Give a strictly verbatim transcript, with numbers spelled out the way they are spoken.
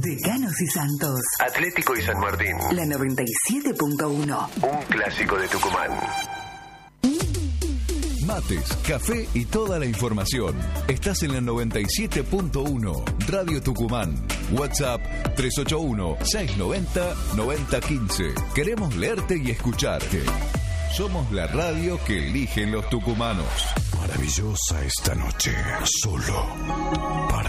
Decanos y Santos. Atlético y San Martín. La noventa y siete punto uno. Un clásico de Tucumán. Mates, café y toda la información. Estás en la noventa y siete punto uno. Radio Tucumán. WhatsApp tres ocho uno, seis nueve cero, nueve cero uno cinco. Queremos leerte y escucharte. Somos la radio que eligen los tucumanos. Maravillosa esta noche, solo para